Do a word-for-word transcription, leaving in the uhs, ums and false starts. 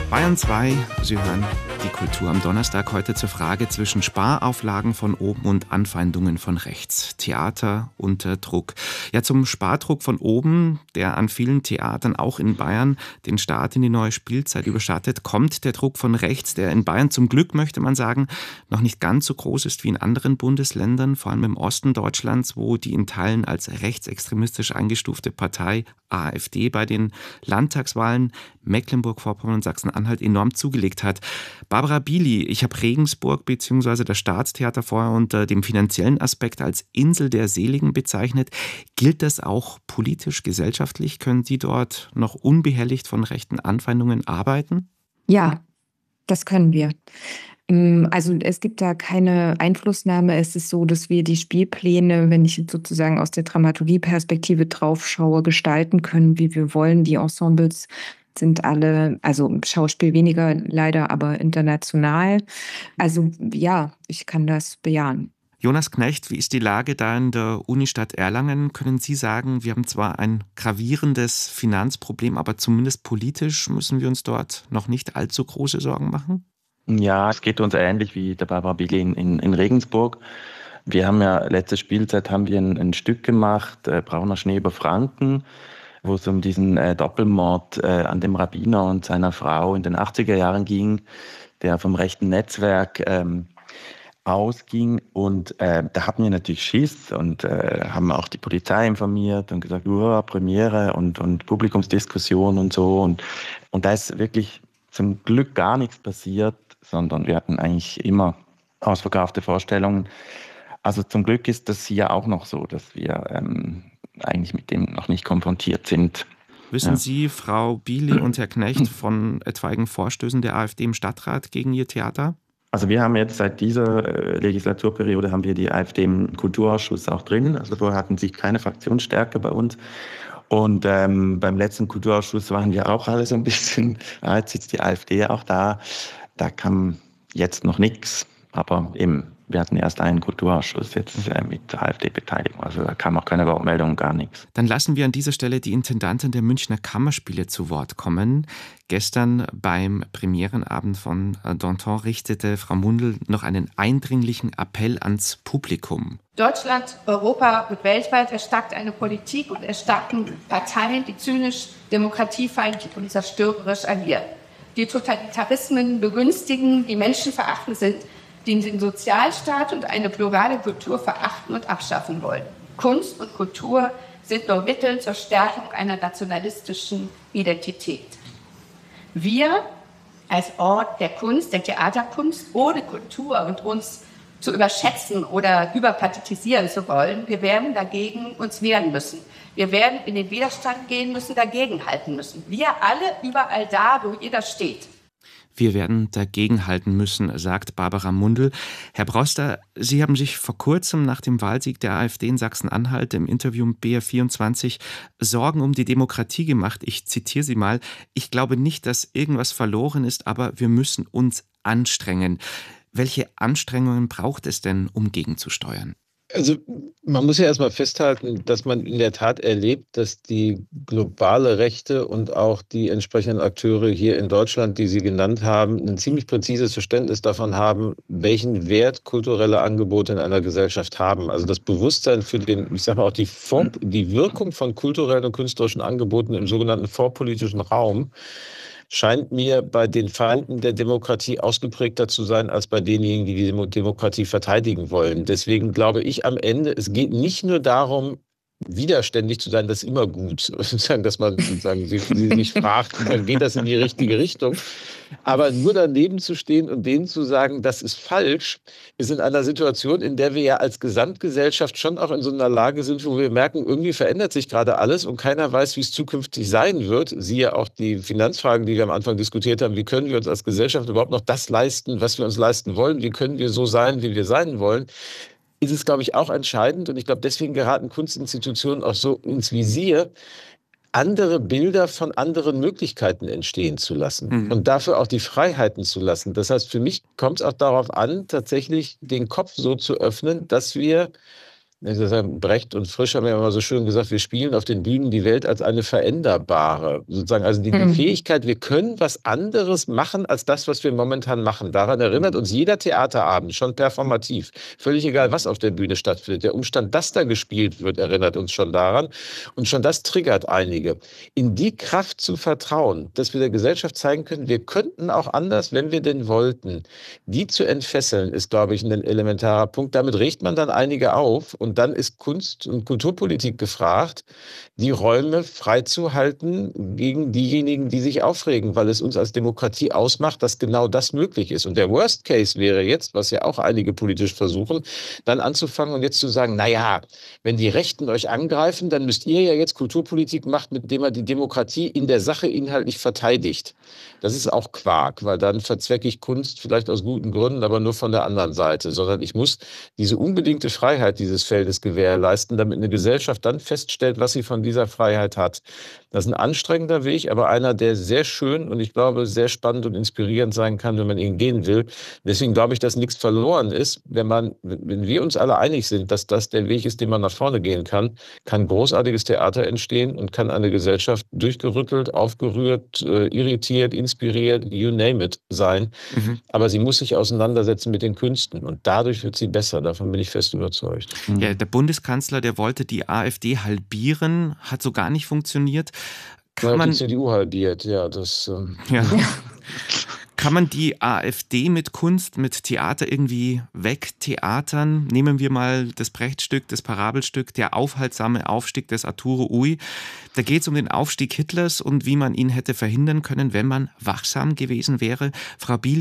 Bayern zwei, Sie hören die Kultur am Donnerstag heute zur Frage zwischen Sparauflagen von oben und Anfeindungen von rechts. Theater unter Druck. Ja, zum Spardruck von oben, der an vielen Theatern, auch in Bayern, den Start in die neue Spielzeit überschattet, kommt der Druck von rechts, der in Bayern zum Glück, möchte man sagen, noch nicht ganz so groß ist wie in anderen Bundesländern, vor allem im Osten Deutschlands, wo die in Teilen als rechtsextremistisch eingestufte Partei AfD bei den Landtagswahlen Mecklenburg-Vorpommern und Sachsen-Anhalt enorm zugelegt hat. Barbara Bili, ich habe Regensburg bzw. das Staatstheater vorher unter dem finanziellen Aspekt als Insel der Seligen bezeichnet. Gilt das auch politisch, gesellschaftlich? Können Sie dort noch unbehelligt von rechten Anfeindungen arbeiten? Ja, das können wir. Also es gibt da keine Einflussnahme. Es ist so, dass wir die Spielpläne, wenn ich sozusagen aus der Dramaturgie-Perspektive drauf schaue, gestalten können, wie wir wollen. Die Ensembles sind alle, also Schauspiel weniger leider, aber international. Also ja, ich kann das bejahen. Jonas Knecht, wie ist die Lage da in der Unistadt Erlangen? Können Sie sagen, wir haben zwar ein gravierendes Finanzproblem, aber zumindest politisch müssen wir uns dort noch nicht allzu große Sorgen machen? Ja, es geht uns ähnlich wie der Barbara Bili in, in, in Regensburg. Wir haben ja letzte Spielzeit haben wir ein, ein Stück gemacht, äh, Brauner Schnee über Franken, wo es um diesen äh, Doppelmord äh, an dem Rabbiner und seiner Frau in den achtziger Jahren ging, der vom rechten Netzwerk ähm, ausging. Und äh, da hatten wir natürlich Schiss und äh, haben auch die Polizei informiert und gesagt, oh, Premiere und, und Publikumsdiskussion und so. Und, und da ist wirklich zum Glück gar nichts passiert, sondern wir hatten eigentlich immer ausverkaufte Vorstellungen. Also zum Glück ist das hier auch noch so, dass wir ähm, eigentlich mit dem noch nicht konfrontiert sind. Wissen ja. Sie, Frau Bili und Herr Knecht, von etwaigen Vorstößen der AfD im Stadtrat gegen Ihr Theater? Also wir haben jetzt seit dieser Legislaturperiode haben wir die AfD im Kulturausschuss auch drin. Also vorher hatten sie keine Fraktionsstärke bei uns. Und ähm, beim letzten Kulturausschuss waren wir auch alle so ein bisschen, ah, jetzt sitzt die AfD auch da. Da kam jetzt noch nichts, aber eben, wir hatten erst einen Kulturausschuss jetzt äh, mit AfD-Beteiligung, also da kam auch keine Wortmeldung, gar nichts. Dann lassen wir an dieser Stelle die Intendantin der Münchner Kammerspiele zu Wort kommen. Gestern beim Premierenabend von Danton richtete Frau Mundl noch einen eindringlichen Appell ans Publikum. Deutschland, Europa und weltweit erstarkt eine Politik und erstarken Parteien, die zynisch, demokratiefeindlich und zerstörerisch agieren, die Totalitarismen begünstigen, die menschenverachtend sind, die den Sozialstaat und eine plurale Kultur verachten und abschaffen wollen. Kunst und Kultur sind nur Mittel zur Stärkung einer nationalistischen Identität. Wir als Ort der Kunst, der Theaterkunst, ohne Kultur und uns zu überschätzen oder überpartitisieren zu wollen, wir werden dagegen uns wehren müssen. Wir werden in den Widerstand gehen müssen, dagegenhalten müssen. Wir alle überall da, wo jeder steht. Wir werden dagegenhalten müssen, sagt Barbara Mundl. Herr Broster, Sie haben sich vor kurzem nach dem Wahlsieg der AfD in Sachsen-Anhalt im Interview mit B R vierundzwanzig Sorgen um die Demokratie gemacht. Ich zitiere Sie mal. Ich glaube nicht, dass irgendwas verloren ist, aber wir müssen uns anstrengen. Welche Anstrengungen braucht es denn, um gegenzusteuern? Also man muss ja erstmal festhalten, dass man in der Tat erlebt, dass die globale Rechte und auch die entsprechenden Akteure hier in Deutschland, die Sie genannt haben, ein ziemlich präzises Verständnis davon haben, welchen Wert kulturelle Angebote in einer Gesellschaft haben. Also das Bewusstsein für den, ich sage mal auch die, Vor- die Wirkung von kulturellen und künstlerischen Angeboten im sogenannten vorpolitischen Raum scheint mir bei den Feinden der Demokratie ausgeprägter zu sein als bei denjenigen, die die Demokratie verteidigen wollen. Deswegen glaube ich am Ende, es geht nicht nur darum, widerständig zu sein, das ist immer gut, dass man sozusagen sie, sie sich fragt, dann geht das in die richtige Richtung. Aber nur daneben zu stehen und denen zu sagen, das ist falsch, ist in einer Situation, in der wir ja als Gesamtgesellschaft schon auch in so einer Lage sind, wo wir merken, irgendwie verändert sich gerade alles und keiner weiß, wie es zukünftig sein wird. Siehe auch die Finanzfragen, die wir am Anfang diskutiert haben. Wie können wir uns als Gesellschaft überhaupt noch das leisten, was wir uns leisten wollen? Wie können wir so sein, wie wir sein wollen? Ist es, glaube ich, auch entscheidend. Und ich glaube, deswegen geraten Kunstinstitutionen auch so ins Visier, andere Bilder von anderen Möglichkeiten entstehen zu lassen mhm. und dafür auch die Freiheiten zu lassen. Das heißt, für mich kommt es auch darauf an, tatsächlich den Kopf so zu öffnen, dass wir Brecht und Frisch haben ja immer so schön gesagt, wir spielen auf den Bühnen die Welt als eine veränderbare. Sozusagen, also die, die Mhm. Fähigkeit, wir können was anderes machen als das, was wir momentan machen. Daran erinnert uns jeder Theaterabend, schon performativ. Völlig egal, was auf der Bühne stattfindet. Der Umstand, dass da gespielt wird, erinnert uns schon daran. Und schon das triggert einige. In die Kraft zu vertrauen, dass wir der Gesellschaft zeigen können, wir könnten auch anders, wenn wir denn wollten. Die zu entfesseln, ist, glaube ich, ein elementarer Punkt. Damit regt man dann einige auf. Und dann ist Kunst- und Kulturpolitik gefragt, die Räume freizuhalten gegen diejenigen, die sich aufregen, weil es uns als Demokratie ausmacht, dass genau das möglich ist. Und der Worst Case wäre jetzt, was ja auch einige politisch versuchen, dann anzufangen und jetzt zu sagen, na ja, wenn die Rechten euch angreifen, dann müsst ihr ja jetzt Kulturpolitik machen, mit dem man die Demokratie in der Sache inhaltlich verteidigt. Das ist auch Quark, weil dann verzwecke ich Kunst vielleicht aus guten Gründen, aber nur von der anderen Seite, sondern ich muss diese unbedingte Freiheit dieses Feldes gewährleisten, damit eine Gesellschaft dann feststellt, was sie von dieser Freiheit hat. Das ist ein anstrengender Weg, aber einer, der sehr schön und ich glaube sehr spannend und inspirierend sein kann, wenn man ihn gehen will. Deswegen glaube ich, dass nichts verloren ist. Wenn man, wenn wir uns alle einig sind, dass das der Weg ist, den man nach vorne gehen kann, kann großartiges Theater entstehen und kann eine Gesellschaft durchgerüttelt, aufgerührt, äh, irritiert, inspiriert, you name it sein. Mhm. Aber sie muss sich auseinandersetzen mit den Künsten und dadurch wird sie besser. Davon bin ich fest überzeugt. Ja, der Bundeskanzler, der wollte die AfD halbieren, hat so gar nicht funktioniert. Kann Na, man die C D U halbiert, ja, das. Ähm, Ja. Kann man die AfD mit Kunst, mit Theater irgendwie wegtheatern? Nehmen wir mal das Brechtstück, das Parabelstück, der aufhaltsame Aufstieg des Arturo Ui. Da geht es um den Aufstieg Hitlers und wie man ihn hätte verhindern können, wenn man wachsam gewesen wäre. Frau Bieling,